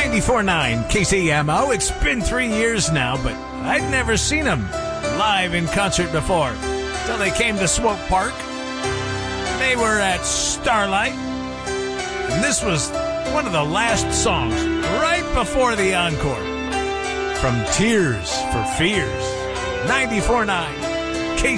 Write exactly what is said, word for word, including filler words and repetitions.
ninety-four point nine K C M O. It's been three years now, but I'd never seen them live in concert before. Till they came to Swope Park. They were at Starlight. And this was one of the last songs right before the encore. From Tears for Fears. ninety-four point nine